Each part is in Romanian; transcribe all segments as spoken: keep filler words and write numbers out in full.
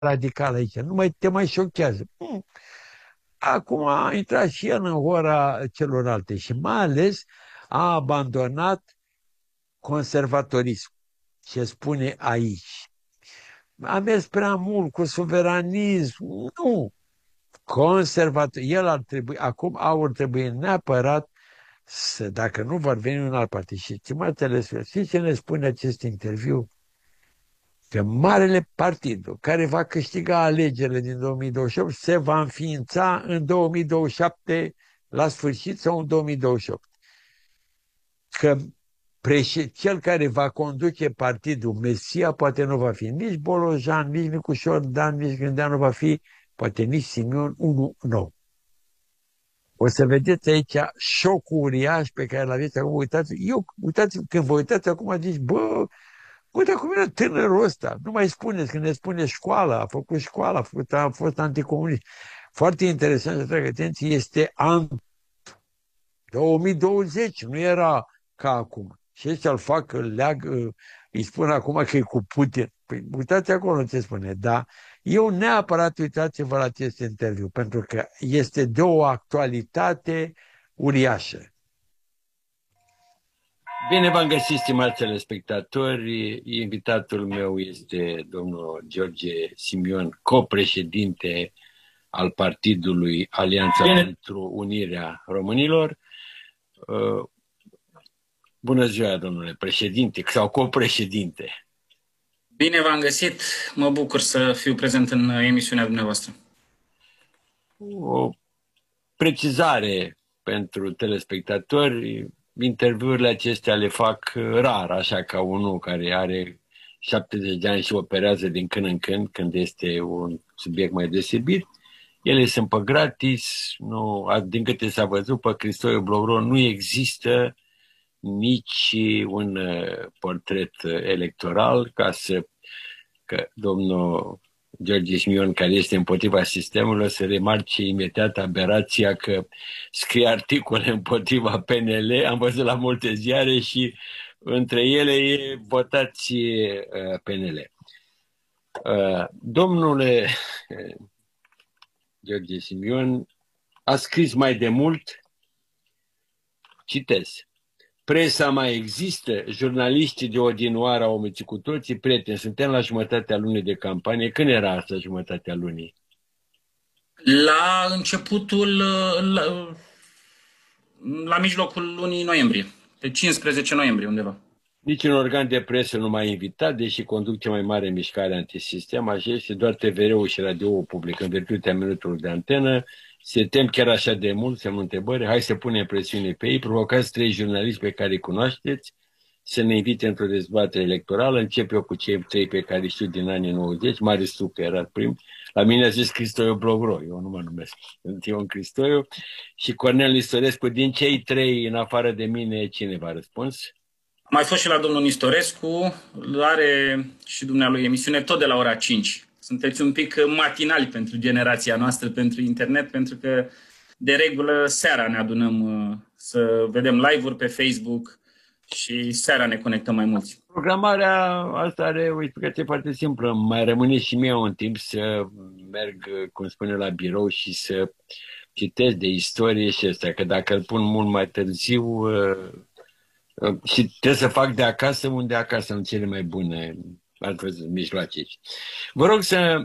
radical aici, nu mai te mai șochează. Hmm. Acum a intrat și el în ora celorlalte și mai ales a abandonat conservatorism. Ce spune aici? A mers prea mult cu suveranism. Nu. Conservator. El ar trebui, acum ar trebui neapărat să, dacă nu vor veni un alt partid. Și, stimatele, știți ce ne spune acest interviu? Că marele partid care va câștiga alegerile din două mii douăzeci și opt se va înființa în două mii douăzeci și șapte la sfârșit sau în două mii douăzeci și opt. Că cel care va conduce partidul Mesia poate nu va fi nici Bolojan, nici Nicușor Dan, nici Gândeanu, va fi poate nici Simion, unul nou. O să vedeți aici șocul uriaș pe care l aveți acum. Uitați, eu, uitați, când vă uitați acum, zici, bă, uite cum era tânărul ăsta. Nu mai spuneți, când ne spune școala, a făcut școala, a, făcut, a fost anticomunist. Foarte interesant să trag atenție, este an două mii douăzeci, nu era ca acum. Și ăștia îl fac, îl leagă, îi spun acum că e cu Putin. Păi uitați acolo ce spune, da? Eu neapărat uitați-vă la acest interviu, pentru că este de o actualitate uriașă. Bine v-am găsit, stimați telespectatori. Invitatul meu este domnul George Simion, copreședinte al Partidului Alianța Bine. pentru Unirea Românilor. Bună ziua, domnule președinte, sau copreședinte. Bine v-am găsit. Mă bucur să fiu prezent în emisiunea dumneavoastră. O precizare pentru telespectatori. Interviurile acestea le fac rar, așa ca unul care are șaptezeci de ani și operează din când în când, când este un subiect mai deosebit. Ele sunt pe gratis, nu, din câte s-a văzut pe Cristoiu Blogro, nu există nici un portret electoral ca să, că domnul George Simion, care este împotriva sistemului, să remarce imediat aberația că scrie articole împotriva P N L. Am văzut la multe ziare și între ele e votați P N L. Domnule George Simion a scris mai de mult, citez: presa mai există, jurnaliștii de odinioară au omițit cu toții, prieteni, suntem la jumătatea lunii de campanie. Când era asta jumătatea lunii? La începutul, la, la mijlocul lunii noiembrie, pe cincisprezece noiembrie undeva. Niciun organ de presă nu m-a invitat, deși conduc cea mai mare mișcare antisistem, așa este, doar T V R-ul și radio-ul public, în virtutea minutului de antenă. Se tem chiar așa de mult, semnul întrebări, hai să punem presiune pe ei, provocați trei jurnaliști pe care îi cunoașteți, să ne invite într-o dezbatere electorală. Încep eu cu cei trei pe care îi știu din anii nouăzeci, Marius Stucă era prim, la mine a zis Cristoiu Blogro, eu nu mă numesc, sunt Ion Cristoiu, și Cornel Nistorescu. Din cei trei, în afară de mine, cine v-a răspuns? Am mai fost și la domnul Nistorescu, are și dumnealui emisiune tot de la ora cinci. Sunteți un pic matinali pentru generația noastră, pentru internet, pentru că de regulă seara ne adunăm să vedem live-uri pe Facebook și seara ne conectăm mai mulți. Programarea asta are o explicație foarte simplă. Mai rămâne și mie un timp să merg, cum spune, la birou și să citesc de istorie și astea, că dacă îl pun mult mai târziu și trebuie să fac de acasă, unde acasă în cele mai bune altfel mijloace. Vă rog să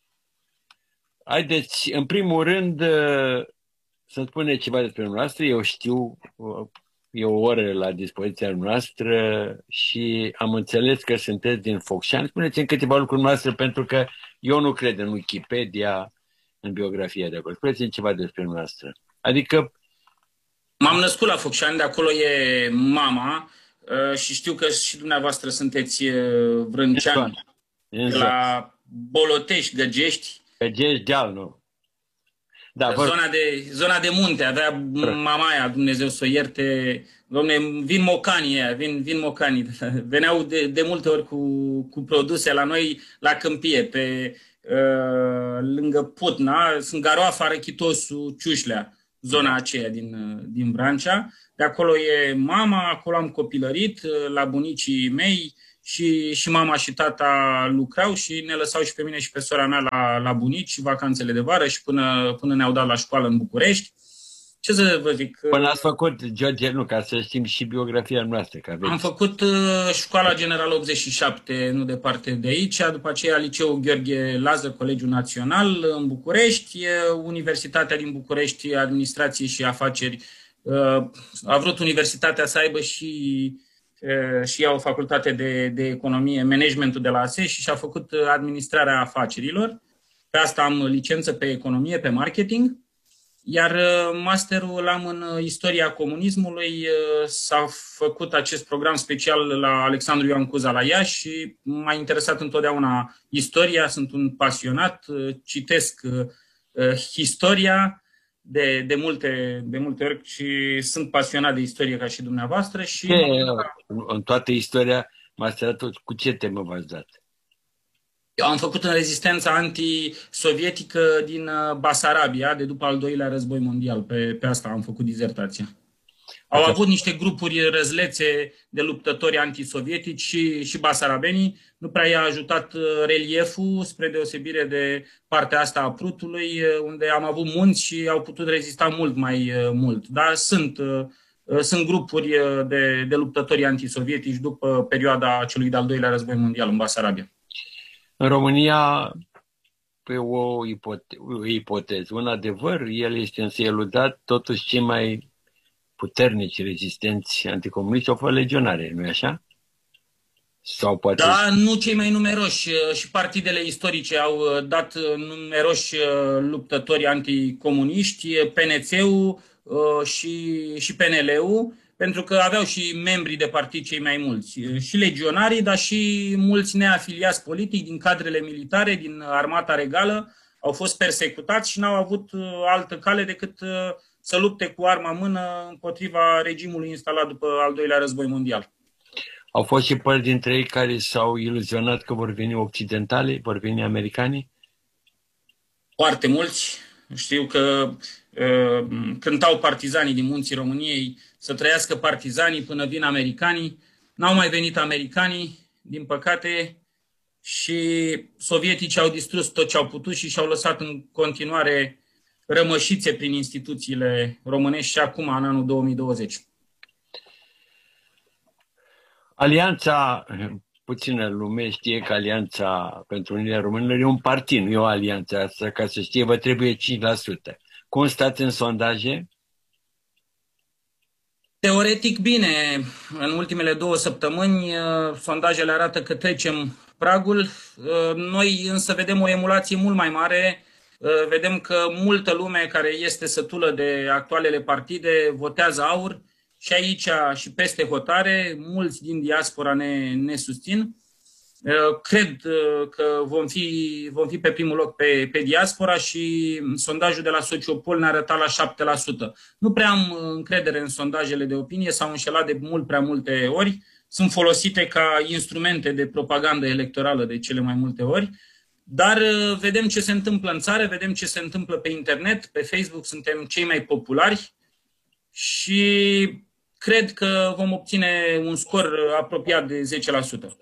haideți, în primul rând, să-mi spuneți ceva despre noastră. Eu știu, e o oră la dispoziția noastră și am înțeles că sunteți din Focșani. Spuneți-mi câteva lucruri noastre, pentru că eu nu cred în Wikipedia, în biografia de acolo. Spuneți-mi ceva despre noastră. Adică... M-am născut la Focșani, de acolo e mama și știu că și dumneavoastră sunteți vrânceani, de la Bolotești, Găgești. Găgești, Deal, nu? Da, zona, de, zona de munte, avea mama aia, Dumnezeu să o ierte. Dom'le, vin mocanii aia, vin, vin mocanii. Veneau de, de multe ori cu, cu produse la noi, la câmpie, pe uh, lângă Putna, sunt Garoafa, Răchitosul, Ciușlea, zona aceea din, din Vrancea. De acolo e mama, acolo am copilărit, la bunicii mei și, și mama și tata lucrau și ne lăsau și pe mine și pe sora mea la, la bunici, vacanțele de vară și până, până ne-au dat la școală în București. Ce să vă zic? Până ați făcut, George, nu, ca să știm și biografia noastră. Că aveți... Am făcut uh, Școala Generală optzeci și șapte, nu departe de aici, după aceea Liceul Gheorghe Lazăr, Colegiul Național în București, Universitatea din București, Administrație și Afaceri. Uh, a vrut universitatea să aibă și, uh, și ea o facultate de, de economie, managementul de la A S E și și-a făcut administrarea afacerilor. Pe asta am licență pe economie, pe marketing. Iar masterul l-am în istoria comunismului, s-a făcut acest program special la Alexandru Ioan Cuza la Iași și m-a interesat întotdeauna istoria, sunt un pasionat, citesc istoria de, de, multe, de multe ori și sunt pasionat de istorie ca și dumneavoastră. Și ce, în toată istoria, masteratul, cu ce temă v-ați dat? Eu am făcut în rezistența antisovietică din Basarabia, de după al doilea război mondial. Pe, pe asta am făcut dizertația. Au avut niște grupuri răzlețe de luptători antisovietici și, și basarabenii. Nu prea i-a ajutat relieful, spre deosebire de partea asta a Prutului, unde am avut munți și au putut rezista mult mai mult. Dar sunt, sunt grupuri de, de luptători antisovietici după perioada celui de-al doilea război mondial în Basarabia. În România, pe o, ipote- o ipoteză, un adevăr, el este însă eludat, totuși cei mai puternici rezistenți anticomuniști au fost legionare, nu-i așa? Sau poate... Da, nu cei mai numeroși. Și partidele istorice au dat numeroși luptători anticomuniști, P N C-ul și, și P N L-ul, pentru că aveau și membrii de partid cei mai mulți, și legionarii, dar și mulți neafiliați politic din cadrele militare, din armata regală, au fost persecutați și n-au avut altă cale decât să lupte cu arma în mână împotriva regimului instalat după al doilea război mondial. Au fost și părți dintre ei care s-au iluzionat că vor veni occidentale, vor veni americanii? Foarte mulți. Știu că uh, cântau partizanii din munții României să trăiască partizanii până vin americanii. N-au mai venit americanii, din păcate, și sovieticii au distrus tot ce au putut și și-au lăsat în continuare rămășițe prin instituțiile românești și acum, în anul două mii douăzeci. Alianța, puțină lume știe că Alianța pentru Unirea Românilor e un partid, nu e o alianță. Asta, ca să știe, vă trebuie cinci la sută. Cum stați în sondaje? Teoretic bine. În ultimele două săptămâni sondajele arată că trecem pragul. Noi însă vedem o emulație mult mai mare. Vedem că multă lume care este sătulă de actualele partide votează AUR și aici și peste hotare. Mulți din diaspora ne, ne susțin. Cred că vom fi, vom fi pe primul loc pe, pe diaspora și sondajul de la Sociopol ne arăta la șapte la sută. Nu prea am încredere în sondajele de opinie, s-au înșelat de mult prea multe ori. Sunt folosite ca instrumente de propagandă electorală de cele mai multe ori. Dar vedem ce se întâmplă în țară, vedem ce se întâmplă pe internet, pe Facebook suntem cei mai populari și cred că vom obține un scor apropiat de zece la sută.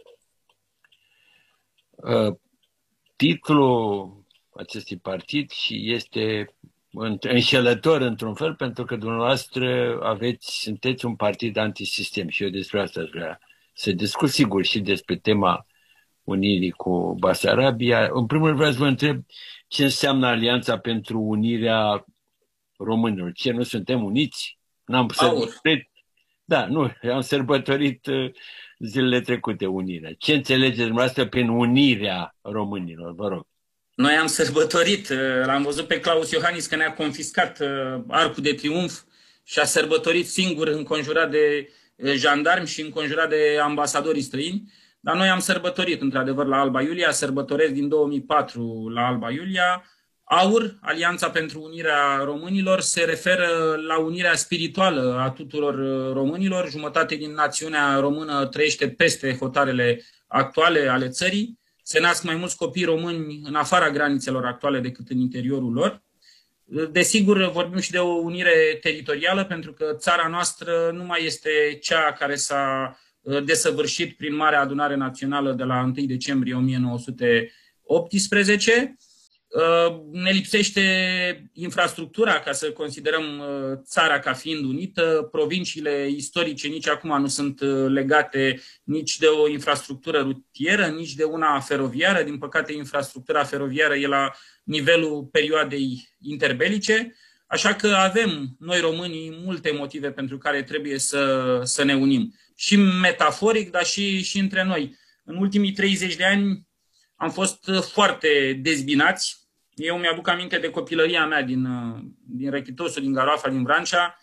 Uh, titlul acestui partid și este înșelător într-un fel, pentru că dumneavoastră aveți, sunteți un partid antisistem și eu despre asta aș vrea să discut, sigur, și despre tema unirii cu Basarabia. În primul rând vreau să vă întreb ce înseamnă Alianța pentru Unirea Românilor. Ce, nu suntem uniți? N-am sărbătorit? Da, nu, am sărbătorit zilele trecute unirea. Ce înțelegeți dumneavoastră prin unirea românilor, vă rog? Noi am sărbătorit, l-am văzut pe Claus Iohannis că ne-a confiscat Arcul de Triunf și a sărbătorit singur înconjurat de jandarmi și înconjurat de ambasadorii străini. Dar noi am sărbătorit, într-adevăr, la Alba Iulia, sărbătoresc din două mii patru la Alba Iulia. AUR, Alianța pentru Unirea Românilor, se referă la unirea spirituală a tuturor românilor. Jumătate din națiunea română trăiește peste hotarele actuale ale țării. Se nasc mai mulți copii români în afara granițelor actuale decât în interiorul lor. Desigur, vorbim și de o unire teritorială, pentru că țara noastră nu mai este cea care s-a desăvârșit prin Marea Adunare Națională de la întâi decembrie o mie nouă sute optsprezece. Ne lipsește infrastructura ca să considerăm țara ca fiind unită. Provinciile istorice nici acum nu sunt legate nici de o infrastructură rutieră, nici de una feroviară. Din păcate, infrastructura feroviară e la nivelul perioadei interbelice. Așa că avem, noi românii, multe motive pentru care trebuie să, să ne unim. Și metaforic, dar și, și între noi. În ultimii treizeci de ani am fost foarte dezbinați. Eu mi-aduc aminte de copilăria mea din, din Rechitosul, din Garoafa, din Vrancea.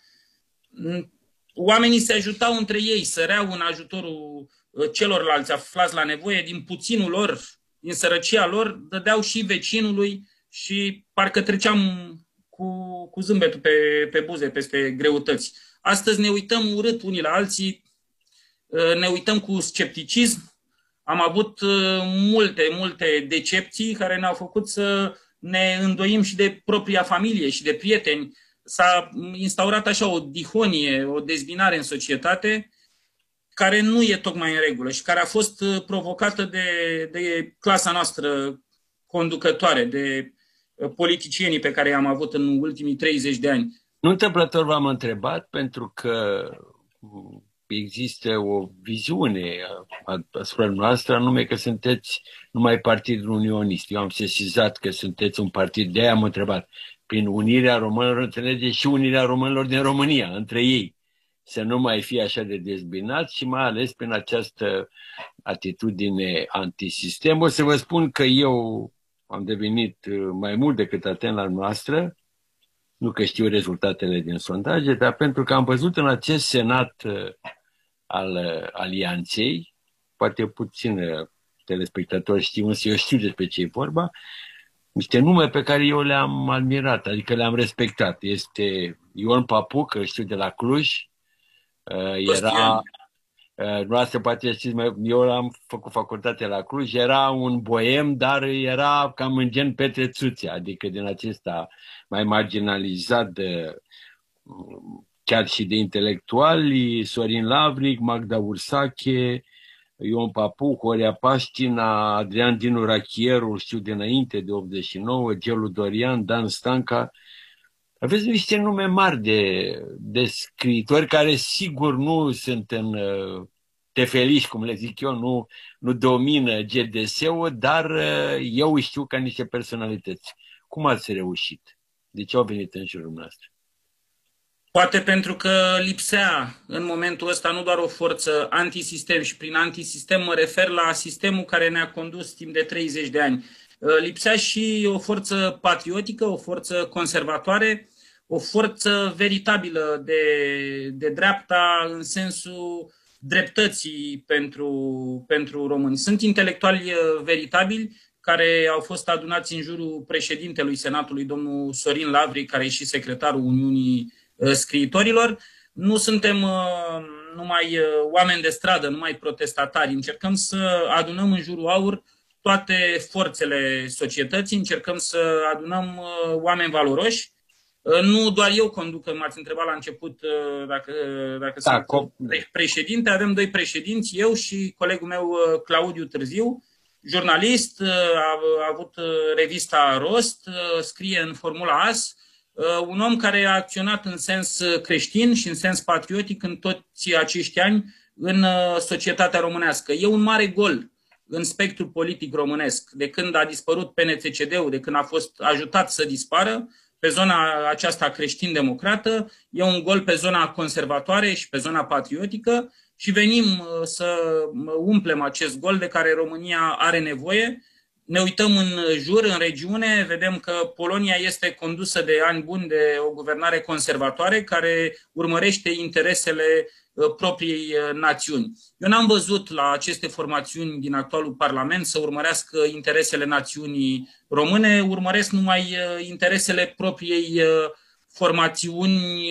Oamenii se ajutau între ei, săreau în ajutorul celorlalți aflați la nevoie, din puținul lor, din sărăcia lor, dădeau și vecinului și parcă treceam cu, cu zâmbetul pe, pe buze peste greutăți. Astăzi ne uităm urât unii la alții, ne uităm cu scepticism. Am avut multe, multe decepții care ne-au făcut să ne îndoim și de propria familie și de prieteni. S-a instaurat așa o dihonie, o dezbinare în societate care nu e tocmai în regulă și care a fost provocată de, de clasa noastră conducătoare, de politicienii pe care i-am avut în ultimii treizeci de ani. Nu întâmplător v-am întrebat pentru că există o viziune asupra noastră, anume că sunteți numai partidul unionist. Eu am sesizat că sunteți un partid, de aia am întrebat. Prin unirea românilor înțelegeți și unirea românilor din România, între ei. Să nu mai fie așa de dezbinați și mai ales prin această atitudine antisistem. O să vă spun că eu am devenit mai mult decât atent la noastră, nu că știu rezultatele din sondaje, dar pentru că am văzut în acest senat al alianței, poate puțin telespectatori știu, însă eu știu despre ce e vorba, niște nume pe care eu le-am admirat, adică le-am respectat. Este Ion Papu, că știu de la Cluj, era, dumneavoastră poate știți, eu am făcut facultate la Cluj, era un boem, dar era cam în gen Petre Țuțea, adică din acesta mai marginalizat de, chiar și de intelectuali, Sorin Lavric, Magda Ursache, Ion Papu, Horea Paștina, Adrian Dinu Rachieru, știu dinainte de optzeci și nouă, Gelu Dorian, Dan Stanca. Aveți niște nume mari de, de scriitori care sigur nu sunt în tefeliș, cum le zic eu, nu, nu domină G D S-ul, dar eu îi știu ca niște personalități. Cum ați reușit? De ce au venit în jurul nostru? Poate pentru că lipsea în momentul ăsta nu doar o forță antisistem, și prin antisistem mă refer la sistemul care ne-a condus timp de treizeci de ani. Lipsea și o forță patriotică, o forță conservatoare, o forță veritabilă de, de dreapta în sensul dreptății pentru, pentru români. Sunt intelectuali veritabili care au fost adunați în jurul președintelui Senatului, domnul Sorin Lavric, care e și secretarul Uniunii Scriitorilor. Nu suntem numai oameni de stradă, numai protestatari. Încercăm să adunăm în jurul aur toate forțele societății, încercăm să adunăm oameni valoroși. Nu doar eu conduc, că m-ați întrebat la început dacă, dacă da, sunt președinte. Avem doi președinți, eu și colegul meu Claudiu Târziu, jurnalist, a avut revista Rost, scrie în Formula As, un om care a acționat în sens creștin și în sens patriotic în toți acești ani în societatea românească. E un mare gol în spectrul politic românesc. De când a dispărut P N C C D-ul, de când a fost ajutat să dispară, pe zona aceasta creștin-democrată, e un gol pe zona conservatoare și pe zona patriotică și venim să umplem acest gol de care România are nevoie. Ne uităm în jur, în regiune, vedem că Polonia este condusă de ani buni de o guvernare conservatoare care urmărește interesele propriei națiuni. Eu n-am văzut la aceste formațiuni din actualul Parlament să urmărească interesele națiunii române, urmăresc numai interesele propriei formațiuni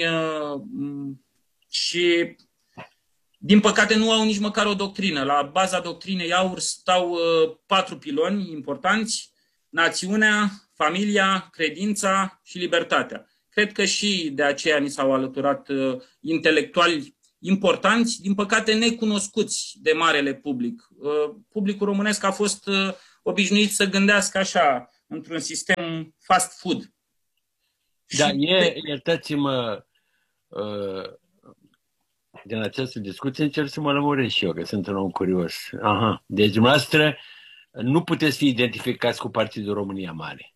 și, din păcate, nu au nici măcar o doctrină. La baza doctrinei AUR stau patru piloni importanți: națiunea, familia, credința și libertatea. Cred că și de aceea ni s-au alăturat intelectuali importanți, din păcate necunoscuți de marele public. Publicul românesc a fost obișnuit să gândească așa, într-un sistem fast food. Da, e, iertați-mă, din această discuție încerc să mă lămuresc și eu, că sunt un om curios. Aha. Deci, dumneavoastră, nu puteți fi identificați cu Partidul România Mare.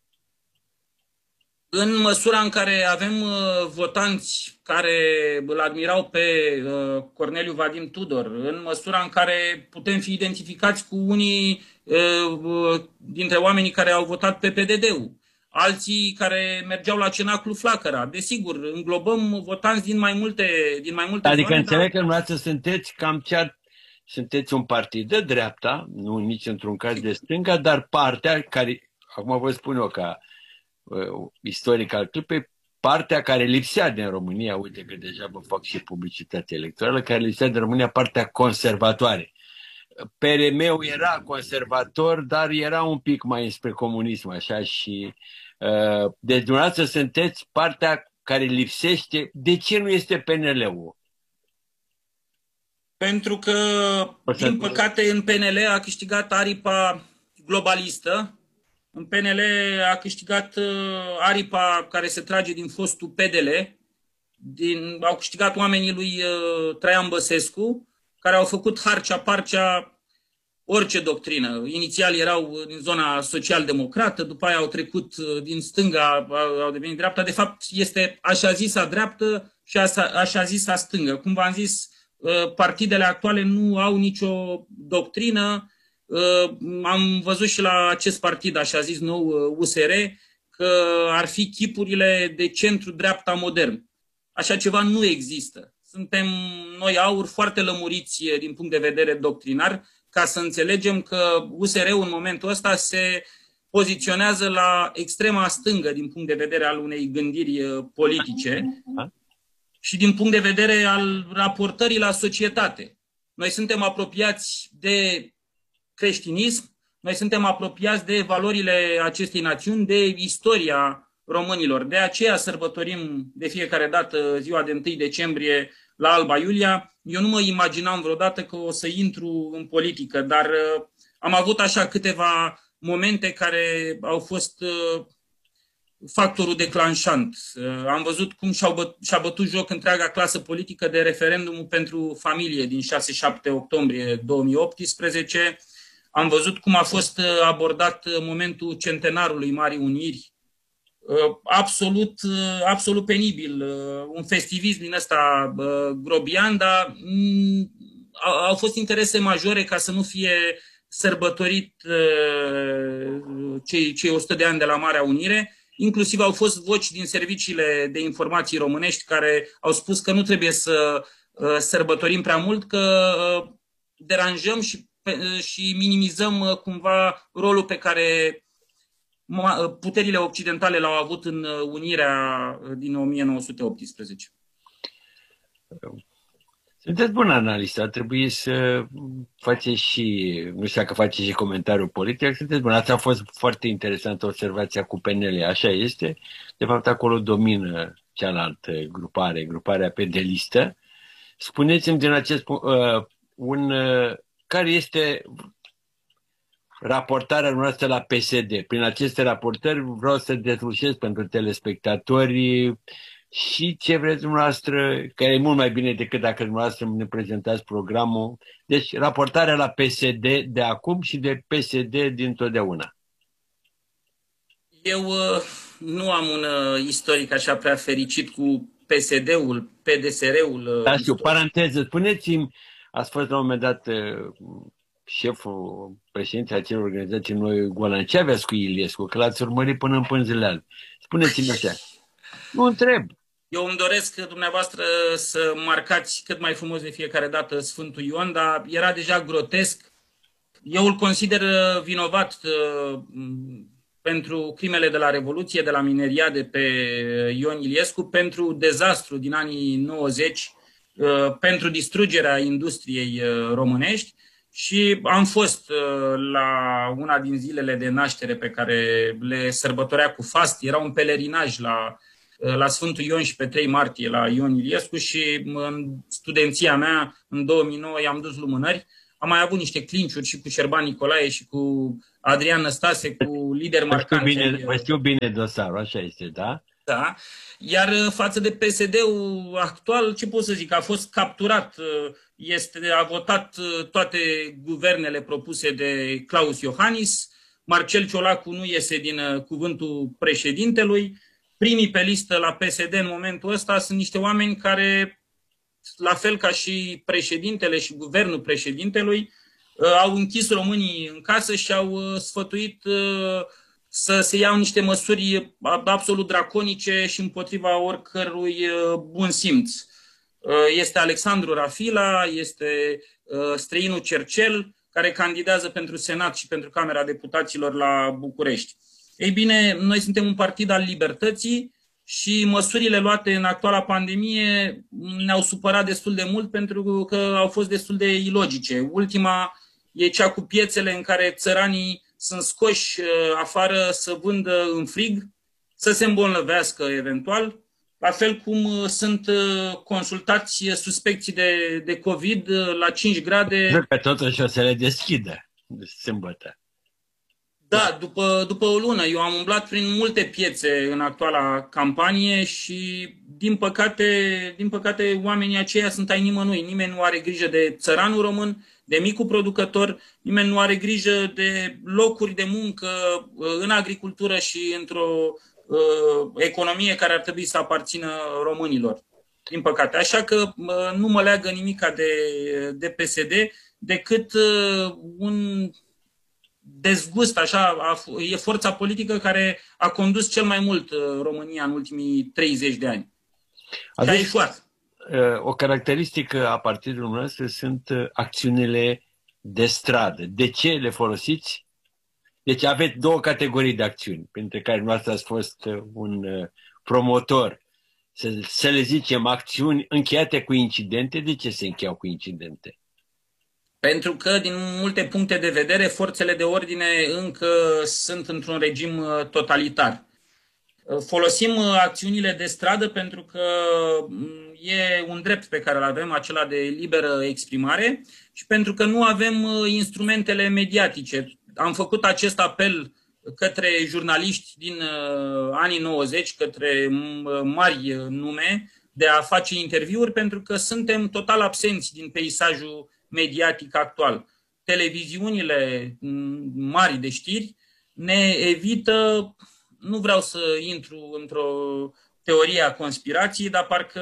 În măsura în care avem uh, votanți care îl admirau pe uh, Corneliu Vadim Tudor, în măsura în care putem fi identificați cu unii uh, dintre oamenii care au votat pe P D D-ul, alții care mergeau la Cenaclu Flacăra. Desigur, înglobăm votanți din mai multe, din mai multe adică zone. înțeleg dar... că dumneavoastră sunteți cam ce sunteți un partid de dreapta, nu nici într-un caz de stânga, dar partea care, acum vă spun eu ca istoric al clipei, partea care lipsea din România, uite că deja vă fac și publicitate electorală, care lipsea din România, partea conservatoare. P R M-ul era conservator, dar era un pic mai înspre comunism, așa, și uh, deci dumneavoastră sunteți partea care lipsește. De ce nu este P N L-ul? Pentru că, din păcate, în P N L a câștigat aripa globalistă. În P N L a câștigat aripa care se trage din fostul P D L, din, au câștigat oamenii lui Traian Băsescu, care au făcut harcea-parcea orice doctrină. Inițial erau din zona social-democrată, după aia au trecut din stânga, au devenit dreapta. De fapt, este așa zisa dreaptă și așa zisa stângă. Cum v-am zis, partidele actuale nu au nicio doctrină. Am văzut și la acest partid, așa zis nou, U S R, că ar fi chipurile de centru-dreapta modern. Așa ceva nu există. Suntem noi aur foarte lămuriți din punct de vedere doctrinar, ca să înțelegem că U S R-ul în momentul ăsta se poziționează la extrema stângă din punct de vedere al unei gândiri politice și din punct de vedere al raportării la societate. Noi suntem apropiați de creștinism, noi suntem apropiați de valorile acestei națiuni, de istoria românilor. De aceea sărbătorim de fiecare dată ziua de întâi decembrie la Alba Iulia. Eu nu mă imaginam vreodată că o să intru în politică, dar am avut așa câteva momente care au fost factorul declanșant. Am văzut cum și-a bătut, și-a bătut joc întreaga clasă politică de referendumul pentru familie din șase șapte octombrie două mii optsprezece. Am văzut cum a fost abordat momentul centenarului Marii Uniri. Absolut, absolut penibil. Un festivism din ăsta grobian, dar au fost interese majore ca să nu fie sărbătorit cei, cei o sută de ani de la Marea Unire. Inclusiv au fost voci din serviciile de informații românești care au spus că nu trebuie să sărbătorim prea mult, că deranjăm și, și minimizăm cumva rolul pe care puterile occidentale l-au avut în unirea din o mie nouă sute optsprezece. Sunteți bun analist, ar trebui să faceți și, nu știu dacă faceți și comentariul politic, sunteți bun. Asta a fost foarte interesantă observația cu P N L, așa este. De fapt, acolo domină cealaltă grupare, gruparea pe de listă. Spuneți-mi din acest punct, uh, un, uh, care este raportarea noastră la P S D. Prin aceste raportări vreau să deslușesc pentru telespectatori și ce vreți dumneavoastră, care e mult mai bine decât dacă dumneavoastră ne prezentați programul. Deci, raportarea la P S D de acum și de P S D dintotdeauna. Eu uh, nu am un uh, istoric așa prea fericit cu P S D-ul, P D S R-ul. Uh, da, știu, paranteză. Spuneți-mi, ați fost la un moment dat uh, șeful, președintele acelei organizații Noi Golan. Ce aveați cu Iliescu? Că l-ați urmărit până în pânzele albe. Spuneți-mi așa. Nu întreb. Eu îmi doresc dumneavoastră să marcați cât mai frumos de fiecare dată Sfântul Ion, dar era deja grotesc. Eu îl consider vinovat uh, pentru crimele de la Revoluție, de la mineriade pe Ion Iliescu, pentru dezastru din anii nouăzeci, uh, pentru distrugerea industriei uh, românești. Și am fost uh, la una din zilele de naștere pe care le sărbătorea cu fast. Era un pelerinaj la la Sfântul Ion și pe trei martie la Ion Iliescu și în studenția mea, în două mii nouă, i-am dus lumânări. Am mai avut niște clinciuri și cu Șerban Nicolae și cu Adrian Năstase, cu lideri marcanți. Vă știu, știu bine dosarul, așa este, da? Da. Iar față de P S D-ul actual, ce pot să zic, a fost capturat, este, a votat toate guvernele propuse de Klaus Iohannis, Marcel Ciolacu nu iese din cuvântul președintelui, primii pe listă la P S D în momentul ăsta sunt niște oameni care, la fel ca și președintele și guvernul președintelui, au închis românii în casă și au sfătuit să se iau niște măsuri absolut draconice și împotriva oricărui bun simț. Este Alexandru Rafila, este străinul Cercel, care candidează pentru Senat și pentru Camera Deputaților la București. Ei bine, noi suntem un partid al libertății și măsurile luate în actuala pandemie ne-au supărat destul de mult pentru că au fost destul de ilogice. Ultima e cea cu piețele în care țăranii sunt scoși afară să vândă în frig, să se îmbolnăvească eventual, la fel cum sunt consultați suspecții de, de COVID la cinci grade. Cred că totuși o să le deschidă sâmbătă. Da, după, după o lună. Eu am umblat prin multe piețe în actuala campanie și, din păcate, din păcate oamenii aceia sunt ai nimănui. Nimeni nu are grijă de țăranul român, de micul producător, nimeni nu are grijă de locuri de muncă în agricultură și într-o uh, economie care ar trebui să aparțină românilor. Din păcate. Așa că uh, nu mă leagă nimica de, de P S D decât uh, un dezgust, așa, a, e forța politică care a condus cel mai mult România în ultimii treizeci de ani. Și a ieșuat. O caracteristică a partidului nostru sunt acțiunile de stradă. De ce le folosiți? Deci aveți două categorii de acțiuni, printre care noastră ați fost un promotor. Să, să le zicem acțiuni încheiate cu incidente. De ce se încheiau cu incidente? Pentru că, din multe puncte de vedere, forțele de ordine încă sunt într-un regim totalitar. Folosim acțiunile de stradă pentru că e un drept pe care îl avem, acela de liberă exprimare, și pentru că nu avem instrumentele mediatice. Am făcut acest apel către jurnaliști din anii nouăzeci, către mari nume, de a face interviuri, pentru că suntem total absenți din peisajul mediatic actual. Televiziunile mari de știri ne evită, nu vreau să intru într-o teorie a conspirației, dar parcă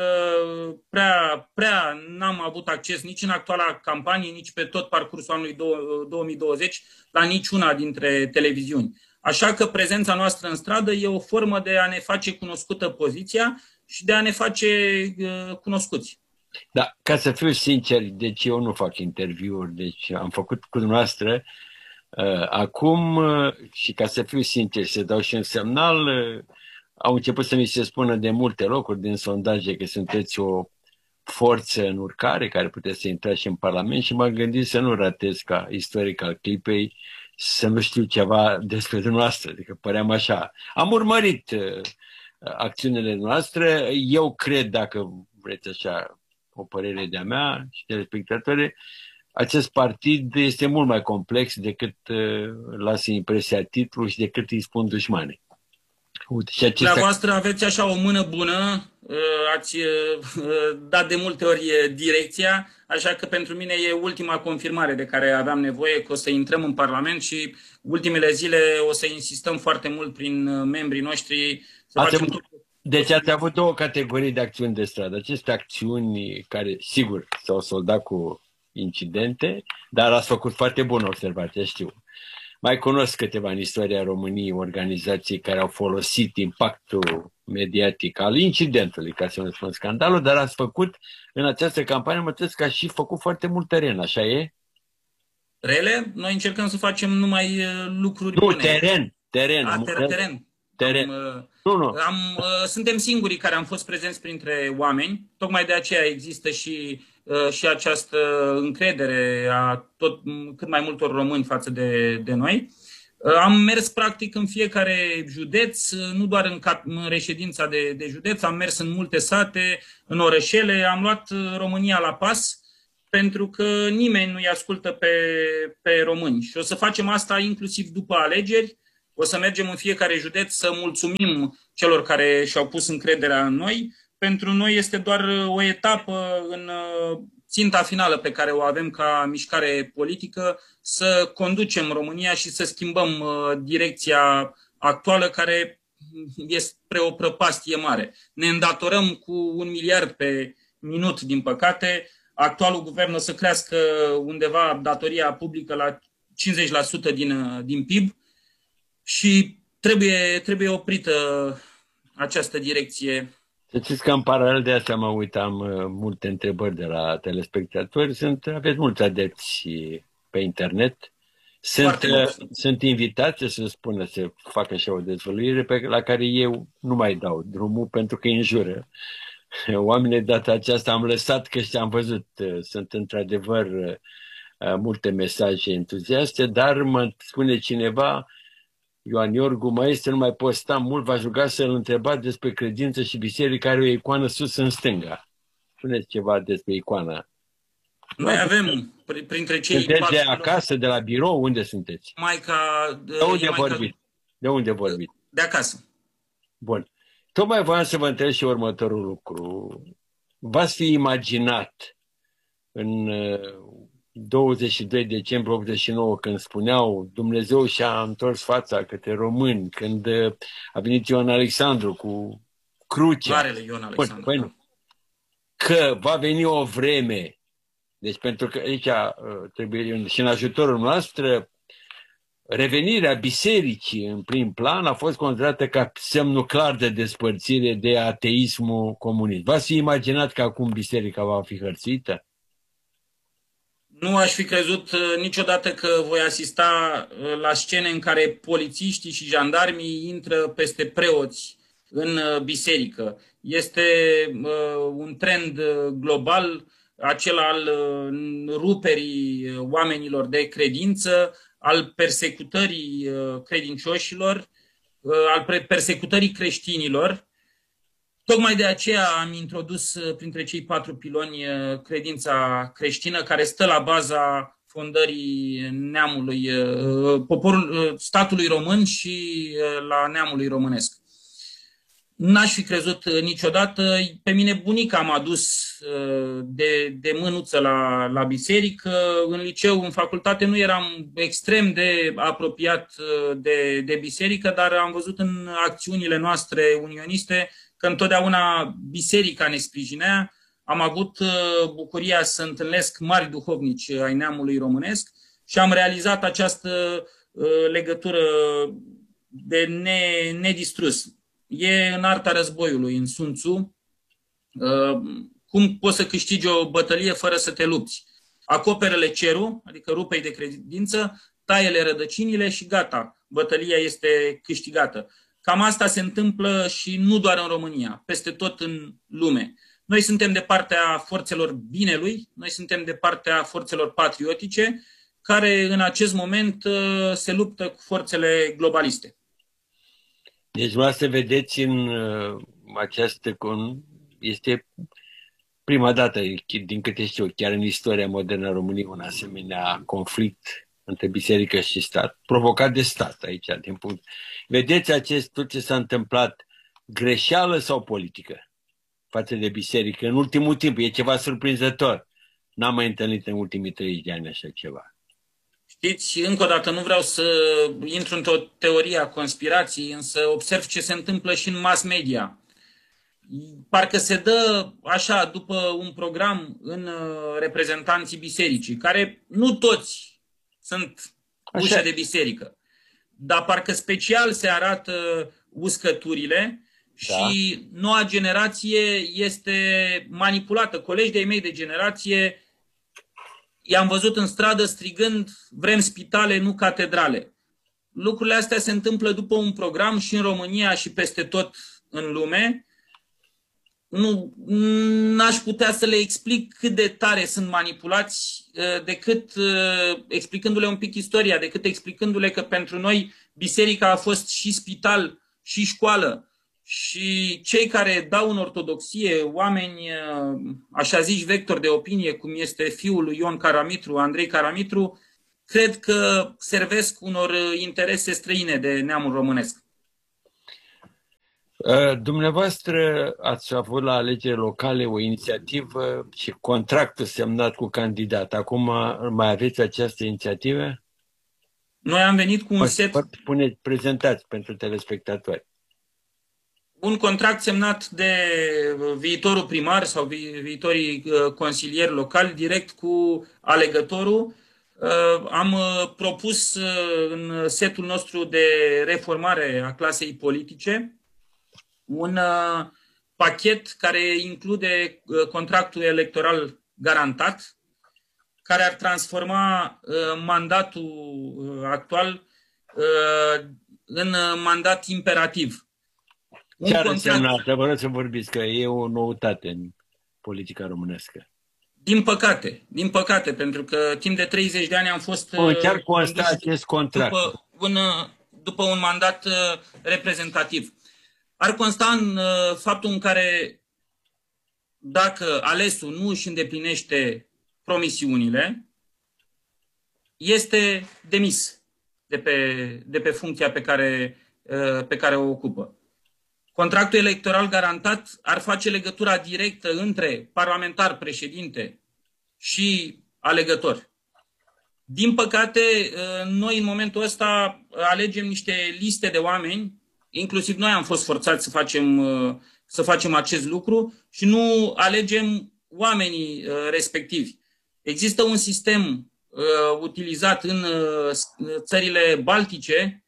prea, prea n-am avut acces nici în actuala campanie, nici pe tot parcursul anului două mii douăzeci la niciuna dintre televiziuni. Așa că prezența noastră în stradă e o formă de a ne face cunoscută poziția și de a ne face uh, cunoscuți. Da, ca să fiu sincer, deci eu nu fac interviuri, deci am făcut cu dumneavoastră uh, acum uh, și ca să fiu sincer, să dau și un semnal, uh, au început să mi se spună de multe locuri din sondaje că sunteți o forță în urcare care puteți să intrați și în Parlament și m-am gândit să nu ratez ca istoric al clipei, să nu știu ceva despre dumneavoastră, adică păream așa. Am urmărit uh, acțiunile noastre, eu cred, dacă vreți așa, o părere de-a mea și telespectatori, acest partid este mult mai complex decât uh, lasă impresia titlului și decât îi spun dușmanii. Uite, și acestea... Dumneavoastră aveți așa o mână bună, ați dat de multe ori direcția, așa că pentru mine e ultima confirmare de care aveam nevoie, că o să intrăm în Parlament și ultimele zile o să insistăm foarte mult prin membrii noștri să ați facem avut, deci ați avut două categorii de acțiuni de stradă. Aceste acțiuni care, sigur, s-au soldat cu incidente, dar ați făcut foarte bună observație, știu. Mai cunosc câteva în istoria României organizații care au folosit impactul mediatic al incidentului, ca să nu spun scandalul, dar ați făcut în această campanie, mă trebuie că ați și făcut foarte mult teren, așa e? Rele? Noi încercăm să facem numai lucruri nu, bune. teren, teren. A, teren. teren. teren. Am, nu, nu. Am, suntem singurii care am fost prezenți printre oameni, tocmai de aceea există și și această încredere a tot, cât mai multor români față de, de noi. Am mers practic în fiecare județ, nu doar în, cap, în reședința de, de județ, am mers în multe sate, în orășele, am luat România la pas, pentru că nimeni nu-i ascultă pe, pe români. Și o să facem asta inclusiv după alegeri. O să mergem în fiecare județ să mulțumim celor care și-au pus încrederea în noi. Pentru noi este doar o etapă în ținta finală pe care o avem ca mișcare politică, să conducem România și să schimbăm direcția actuală, care este spre o prăpastie mare. Ne îndatorăm cu un miliard pe minut, din păcate. Actualul guvern o să crească undeva datoria publică la cincizeci la sută din, din P I B și trebuie, trebuie oprită această direcție. Să știți că în paralel de asta mă uitam multe întrebări de la telespectatori. Sunt, aveți mulți adepți pe internet. Sunt, sunt invitați să spună, să facă așa o dezvăluire pe, la care eu nu mai dau drumul pentru că îi înjură. Oamenii, data aceasta am lăsat, că am văzut, sunt într-adevăr multe mesaje entuziaste, dar mă spune cineva, Ioan Iorgu, maestru, nu mai poți sta mult, v-aș ruga să-l întrebați despre credință și biserică, care are o icoană sus în stânga. Spuneți ceva despre icoana. Noi avem, printre cei... Sunteți de acasă, de la birou? Unde sunteți? Maica... De unde vorbiți? De unde vorbiți? De acasă. Bun. Tocmai voiam să vă întreb și următorul lucru. V-ați fi imaginat în douăzeci și doi decembrie optzeci și nouă, când spuneau Dumnezeu și-a întors fața către români, când a venit Ion Alexandru cu crucea. Marele Ion Alexandru. Păi, da. Că va veni o vreme, deci pentru că aici trebuie și în ajutorul noastră, revenirea bisericii în prim plan a fost considerată ca semnul clar de despărțire de ateismul comunist. V-ați fi imaginat că acum biserica va fi hărțuită? Nu aș fi crezut niciodată că voi asista la scene în care polițiștii și jandarmii intră peste preoți în biserică. Este un trend global, acela al ruperii oamenilor de credință, al persecutării credincioșilor, al persecutării creștinilor. Tocmai de aceea am introdus printre cei patru piloni credința creștină, care stă la baza fondării neamului, poporul, statului român și la neamului românesc. N-aș fi crezut niciodată. Pe mine bunica m-a dus de, de mânuță la, la biserică. În liceu, în facultate, nu eram extrem de apropiat de, de biserică, dar am văzut în acțiunile noastre unioniste că întotdeauna biserica ne sprijinea. Am avut bucuria să întâlnesc mari duhovnici ai neamului românesc și am realizat această legătură de ne, nedistrus. E în arta războiului, în Sun Tzu, cum poți să câștigi o bătălie fără să te lupți. Acoperă-le cerul, adică rupe-i de credință, taie-le rădăcinile și gata, bătălia este câștigată. Cam asta se întâmplă și nu doar în România, peste tot în lume. Noi suntem de partea forțelor binelui, noi suntem de partea forțelor patriotice, care în acest moment se luptă cu forțele globaliste. Deci vreau să vedeți în această... Este prima dată, din câte știu, chiar în istoria modernă a României, un asemenea conflict între biserică și stat, provocat de stat aici. Din punct. Vedeți acest tot ce s-a întâmplat, greșeală sau politică față de biserică în ultimul timp? E ceva surprinzător. N-am mai întâlnit în ultimii treizeci de ani așa ceva. Știți, încă o dată, nu vreau să intru într-o teorie a conspirației, însă observ ce se întâmplă și în mass media. Parcă se dă așa, după un program, în reprezentanții bisericii, care nu toți sunt ușa de biserică, dar parcă special se arată uscăturile și da. Noua generație este manipulată. Colegi de-ai mei de generație i-am văzut în stradă strigând: vrem spitale, nu catedrale. Lucrurile astea se întâmplă după un program și în România și peste tot în lume. nu n-aș putea să le explic cât de tare sunt manipulați, decât explicându-le un pic istoria, decât explicându-le că pentru noi biserica a fost și spital și școală și cei care dau în ortodoxie, oameni așa zici vectori de opinie, cum este fiul lui Ion Caramitru, Andrei Caramitru, cred că servesc unor interese străine de neamul românesc. Dumneavoastră ați avut la alegeri locale o inițiativă și contractul semnat cu candidat. Acum mai aveți această inițiativă? Noi am venit cu un Vă set... Pune, prezentați pentru telespectatori. Un contract semnat de viitorul primar sau vi viitorii consilieri locali direct cu alegătorul. Am propus în setul nostru de reformare a clasei politice un pachet care include contractul electoral garantat, care ar transforma mandatul actual în mandat imperativ. Ce ar însemna? Vă rog să vorbiți, că e o noutate în politica românească. Din păcate, din păcate, pentru că timp de treizeci de ani am fost... O, chiar consta acest contract. După un, după un mandat reprezentativ. Ar consta în faptul în care dacă alesul nu își îndeplinește promisiunile, este demis de pe, de pe funcția pe care, pe care o ocupă. Contractul electoral garantat ar face legătura directă între parlamentar, președinte și alegător. Din păcate, noi în momentul ăsta alegem niște liste de oameni, inclusiv noi am fost forțați să facem, să facem acest lucru și nu alegem oamenii respectivi. Există un sistem utilizat în țările baltice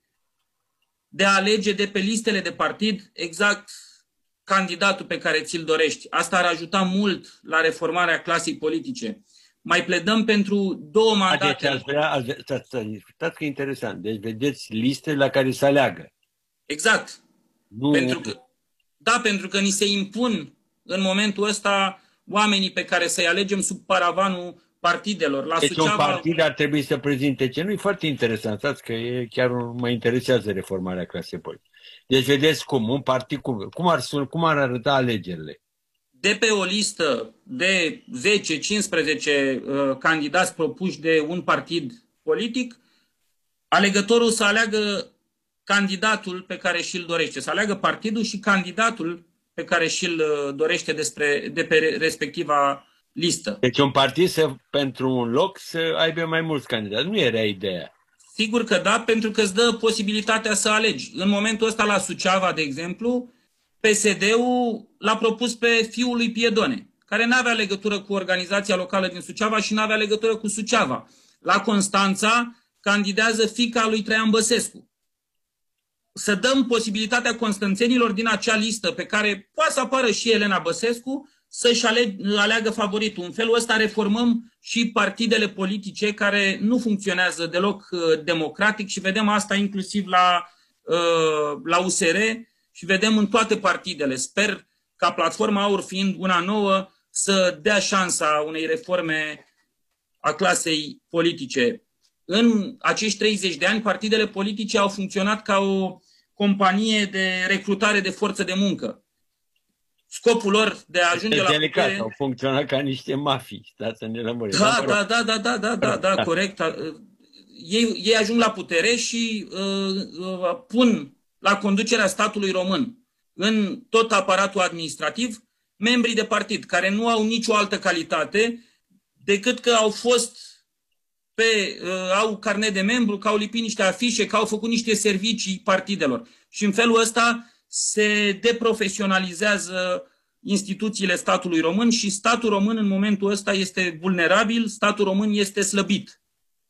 de a alege de pe listele de partid exact candidatul pe care ți-l dorești. Asta ar ajuta mult la reformarea clasei politice. Mai pledăm pentru două mandate. Deci ați vrea, ați, stați, stați că e interesant. Deci vedeți liste la care să aleagă. Exact. Nu... Pentru că, da, pentru că ni se impun în momentul ăsta oamenii pe care să-i alegem sub paravanul partidelor. La deci Suceava... un partid ar trebui să prezinte ce? Nu e foarte interesant, stați că e, chiar mă interesează reformarea clasei politice. Deci vedeți cum, un partid, cum, cum, ar, cum ar arăta alegerile? De pe o listă de zece cincisprezece uh, candidați propuși de un partid politic, alegătorul să aleagă candidatul pe care și-l dorește, să aleagă partidul și candidatul pe care și-l dorește despre, de pe respectiva listă. Deci un partid să, pentru un loc să aibă mai mulți candidați. Nu era ideea. Sigur că da, pentru că îți dă posibilitatea să alegi. În momentul ăsta la Suceava, de exemplu, P S D-ul l-a propus pe fiul lui Piedone, care nu avea legătură cu organizația locală din Suceava și nu avea legătură cu Suceava. La Constanța candidează fiica lui Traian Băsescu. Să dăm posibilitatea constanțenilor din acea listă pe care poate să apară și Elena Băsescu să-și aleagă favoritul. În felul ăsta reformăm și partidele politice care nu funcționează deloc democratic și vedem asta inclusiv la, la U S R și vedem în toate partidele. Sper ca Platforma Aur, fiind una nouă, să dea șansa unei reforme a clasei politice. În acești treizeci de ani, partidele politice au funcționat ca o companie de recrutare de forță de muncă. Scopul lor de a ajunge la delicat, putere... au funcționat ca niște mafii. Stați să ne lămurim. Da, da, da, da, da, da, da, da, corect. Ei, ei ajung la putere și uh, uh, pun la conducerea statului român în tot aparatul administrativ membrii de partid, care nu au nicio altă calitate decât că au fost pe, uh, au carnet de membru, că au lipit niște afișe, că au făcut niște servicii partidelor. Și în felul ăsta se deprofesionalizează instituțiile statului român și statul român în momentul ăsta este vulnerabil, statul român este slăbit.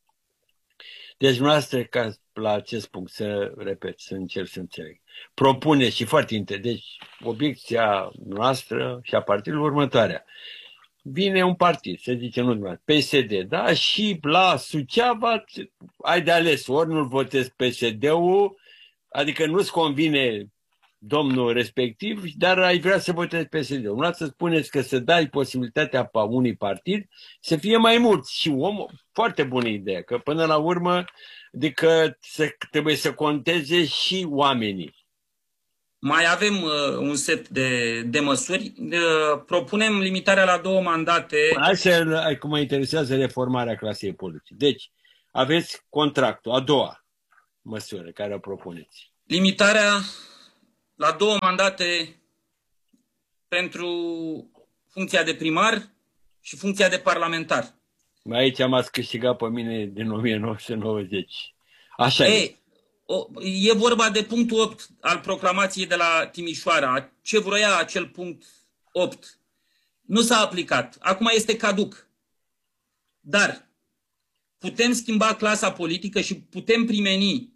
Deci, noastră, ca la acest punct, să repet, să încerc să înțeleg, propune și foarte interesant, deci obiecția noastră și a partidului următoarea. Vine un partid, să zicem, nu P S D, da? Și la Suceava ai de ales, ori nu-l votezi P S D-ul, adică nu-ți convine domnul respectiv, dar ai vrea să votezi P S D-ul. Nu să spuneți că să dai posibilitatea pe unui partid să fie mai mulți și om, foarte bună idee, că până la urmă adică să, trebuie să conteze și oamenii. Mai avem uh, un set de, de măsuri. Uh, propunem limitarea la două mandate. Hai să, cum mă interesează reformarea clasei politice. Deci, aveți contractul, a doua măsură care o propuneți. Limitarea la două mandate pentru funcția de primar și funcția de parlamentar. Aici m-ați câștigat pe mine din o mie nouă sute nouăzeci. Așa Ei, e. O, e vorba de punctul opt al proclamației de la Timișoara. Ce vroia acel punct opt nu s-a aplicat. Acum este caduc. Dar putem schimba clasa politică și putem primeni